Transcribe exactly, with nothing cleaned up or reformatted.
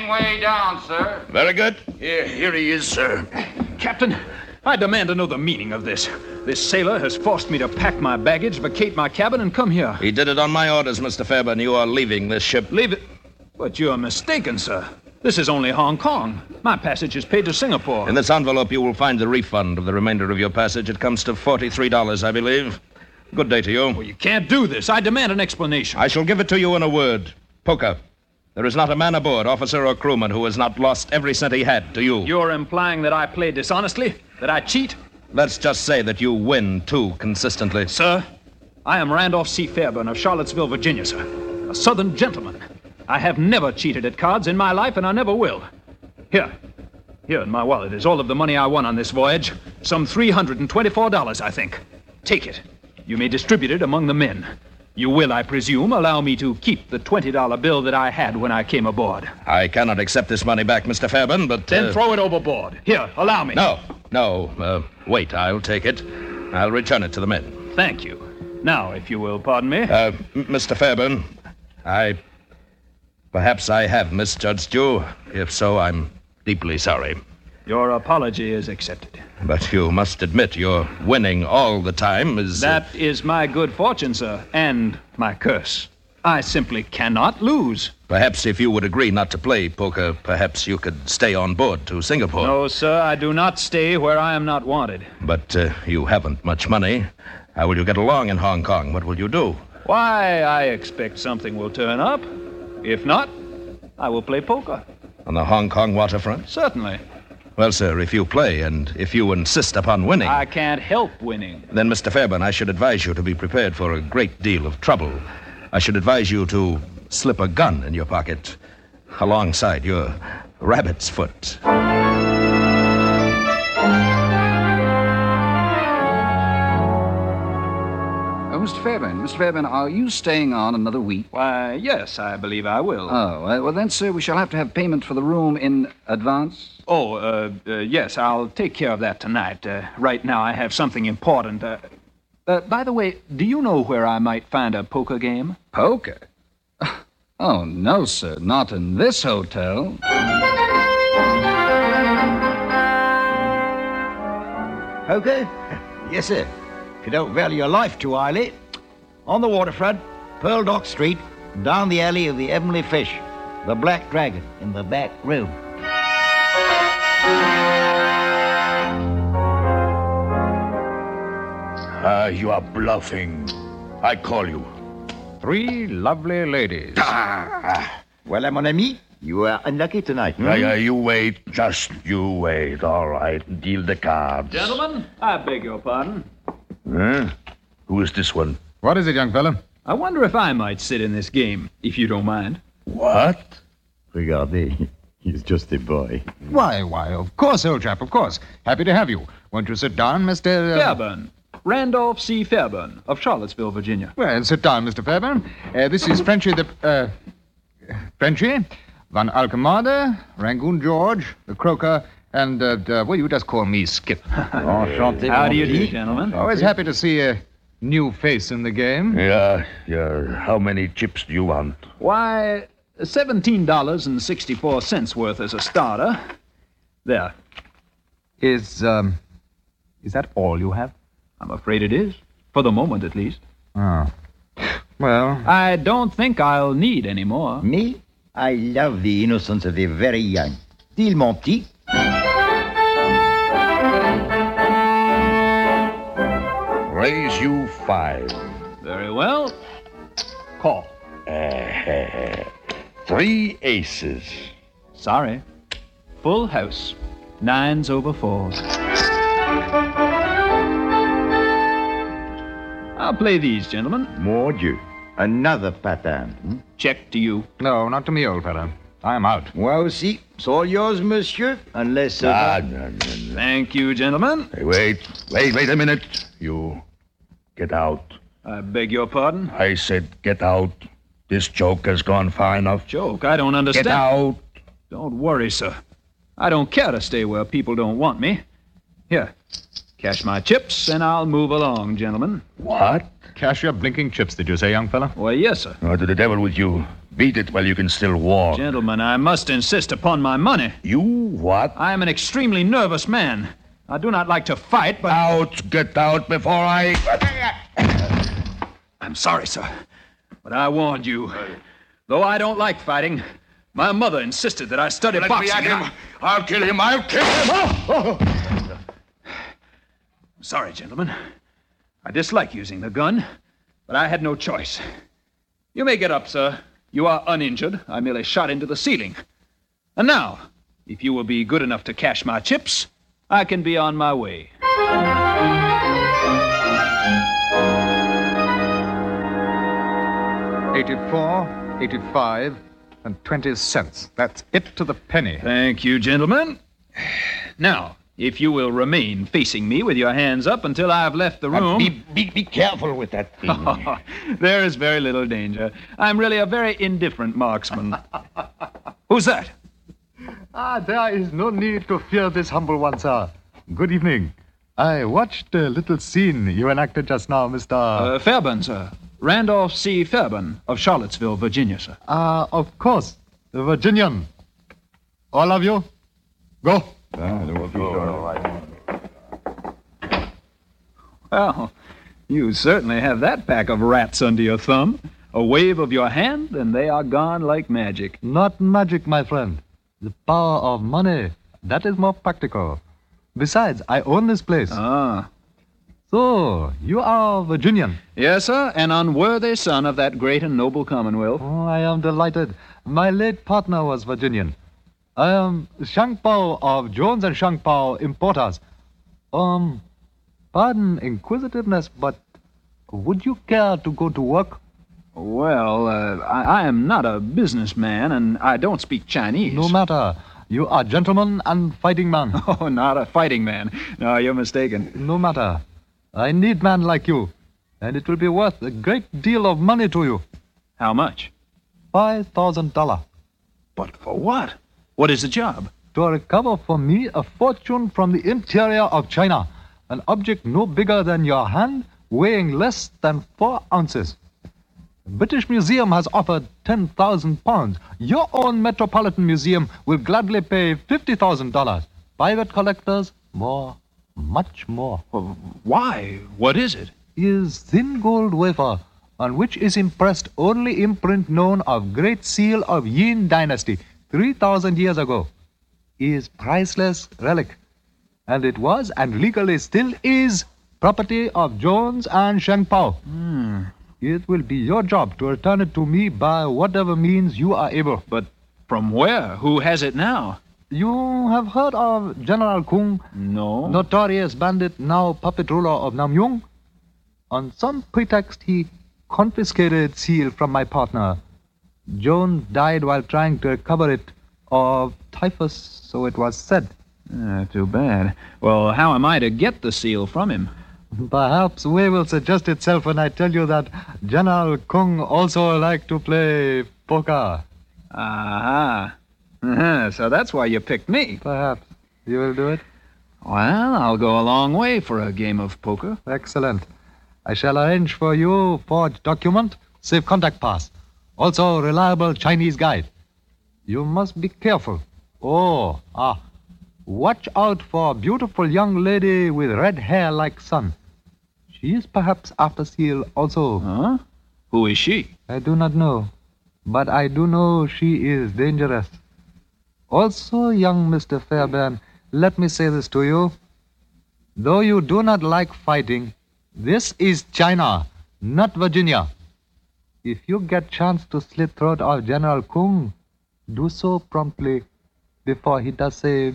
gangway down, sir. Very good. Here, here he is, sir. Captain, I demand to know the meaning of this. This sailor has forced me to pack my baggage, vacate my cabin, and come here. He did it on my orders, Mister Fairburn. You are leaving this ship. Leave it? But you're mistaken, sir. This is only Hong Kong. My passage is paid to Singapore. In this envelope, you will find the refund of the remainder of your passage. It comes to forty-three dollars, I believe. Good day to you. Well, you can't do this. I demand an explanation. I shall give it to you in a word. Poker. There is not a man aboard, officer or crewman, who has not lost every cent he had to you. You're implying that I play dishonestly? That I cheat? Let's just say that you win, too, consistently. Sir, I am Randolph C. Fairburn of Charlottesville, Virginia, sir. A Southern gentleman. I have never cheated at cards in my life, and I never will. Here. Here in my wallet is all of the money I won on this voyage. Some three hundred twenty-four dollars, I think. Take it. You may distribute it among the men. You will, I presume, allow me to keep the twenty dollar bill that I had when I came aboard. I cannot accept this money back, Mister Fairburn, but... Then uh... throw it overboard. Here, allow me. No, no. Uh, wait, I'll take it. I'll return it to the men. Thank you. Now, if you will pardon me. Uh, Mister Fairburn, I... Perhaps I have misjudged you. If so, I'm deeply sorry. Your apology is accepted. But you must admit your winning all the time is... That uh... is my good fortune, sir, and my curse. I simply cannot lose. Perhaps if you would agree not to play poker, perhaps you could stay on board to Singapore. No, sir, I do not stay where I am not wanted. But uh, you haven't much money. How will you get along in Hong Kong? What will you do? Why, I expect something will turn up. If not, I will play poker. On the Hong Kong waterfront? Certainly. Well, sir, if you play and if you insist upon winning... I can't help winning. Then, Mister Fairburn, I should advise you to be prepared for a great deal of trouble. I should advise you to slip a gun in your pocket alongside your rabbit's foot. Oh, Mister Fairburn, Mister Fairburn, are you staying on another week? Why, yes, I believe I will. Oh, uh, well then, sir, we shall have to have payment for the room in advance. Oh, uh, uh, yes, I'll take care of that tonight. Uh, right now I have something important. Uh, uh, by the way, do you know where I might find a poker game? Poker? Oh, no, sir, not in this hotel. Poker? Yes, sir. If you don't value your life too highly. On the waterfront, Pearl Dock Street, down the alley of the Heavenly Fish, the Black Dragon in the back room. Ah, uh, you are bluffing. I call you. Three lovely ladies. Ah. Well, mon ami, you are unlucky tonight. Hmm? Uh, uh, you wait. Just you wait. All right. Deal the cards. Gentlemen, I beg your pardon. Huh? Who is this one? What is it, young fella? I wonder if I might sit in this game, if you don't mind. What? Regardez. He's just a boy. Why, why, of course, old chap, of course. Happy to have you. Won't you sit down, Mister Uh... Fairburn. Randolph C. Fairburn of Charlottesville, Virginia. Well, sit down, Mister Fairburn. Uh, this is Frenchy the... Uh, Frenchy, Van Alkemade, Rangoon George, the Croaker, and, uh, uh, well, you just call me Skip. Enchanté. How do you do, gentlemen? Always happy to see a new face in the game. Yeah, yeah. How many chips do you want? Why, seventeen dollars and sixty-four cents worth as a starter. There. Is, um, is that all you have? I'm afraid it is. For the moment, at least. Oh. Well... I don't think I'll need any more. Me? I love the innocence of the very young. Deal, mon petit. Raise you five. Very well. Call. Uh, three aces. Sorry. Full house. Nines over fours. I'll play these, gentlemen. Mon Dieu. Another pattern. Hmm? Check to you. No, not to me, old fellow. I am out. Moi aussi. It's all yours, monsieur. Unless... Uh, Ah, no, no, no. Thank you, gentlemen. Hey, wait. Wait, wait a minute. You get out. I beg your pardon. I said get out. This joke has gone far enough. Joke? I don't understand. Get out. Don't worry, sir. I don't care to stay where people don't want me. Here. Cash my chips, and I'll move along, gentlemen. What? Cash your blinking chips, did you say, young fella? Why, yes, sir. Oh, to the devil with you. Beat it while you can still walk. Gentlemen, I must insist upon my money. You what? I am an extremely nervous man. I do not like to fight, but... Out! Get out before I... I'm sorry, sir, but I warned you. Though I don't like fighting, my mother insisted that I study Let boxing. me at him. I'll kill him. I'll kill him. Oh, oh. Sorry, gentlemen. I dislike using the gun, but I had no choice. You may get up, sir. You are uninjured. I merely shot into the ceiling. And now, if you will be good enough to cash my chips, I can be on my way. Eighty-four, eighty-five, and twenty cents. That's it to the penny. Thank you, gentlemen. Now, if you will remain facing me with your hands up until I've left the room... Be, be, be careful with that thing. There is very little danger. I'm really a very indifferent marksman. Who's that? Ah, there is no need to fear this humble one, sir. Good evening. I watched a little scene you enacted just now, Mister... Uh, Fairburn, sir. Randolph C. Fairburn of Charlottesville, Virginia, sir. Ah, uh, of course. The Virginian. All of you, go. Well, you certainly have that pack of rats under your thumb. A wave of your hand, and they are gone like magic. Not magic, my friend. The power of money. That is more practical. Besides, I own this place. Ah. So, you are a Virginian? Yes, sir, an unworthy son of that great and noble Commonwealth. Oh, I am delighted. My late partner was Virginian. I am Shangpao of Jones and Shangpao Importers. Um, pardon inquisitiveness, but would you care to go to work? Well, uh, I, I am not a businessman, and I don't speak Chinese. No matter. You are gentleman and fighting man. Oh, not a fighting man. No, you're mistaken. No matter. I need man like you, and it will be worth a great deal of money to you. How much? Five thousand dollars. But for what? What is the job? To recover for me a fortune from the interior of China, an object no bigger than your hand, weighing less than four ounces. The British Museum has offered ten thousand pounds. Your own Metropolitan Museum will gladly pay fifty thousand dollars. Private collectors, more, much more. Well, why? What is it? Is thin gold wafer, on which is impressed only imprint known of Great Seal of Yin Dynasty, three thousand years ago, is priceless relic. And it was, and legally still is, property of Jones and Shangpao. Hmm. It will be your job to return it to me by whatever means you are able. But from where? Who has it now? You have heard of General Kung? No. Notorious bandit, now puppet ruler of Namyung? On some pretext, he confiscated seal from my partner. Jones died while trying to recover it of typhus, so it was said. Uh, too bad. Well, how am I to get the seal from him? Perhaps way will suggest itself when I tell you that General Kung also liked to play poker. Aha. Uh-huh. So that's why you picked me. Perhaps. You will do it? Well, I'll go a long way for a game of poker. Excellent. I shall arrange for you forged document, safe contact pass. Also reliable Chinese guide. You must be careful. Oh, ah. Watch out for a beautiful young lady with red hair like sun. She is perhaps after seal also. Huh? Who is she? I do not know, but I do know she is dangerous. Also, young Mister Fairbairn, let me say this to you. Though you do not like fighting, this is China, not Virginia. If you get chance to slit throat of General Kung, do so promptly before he does say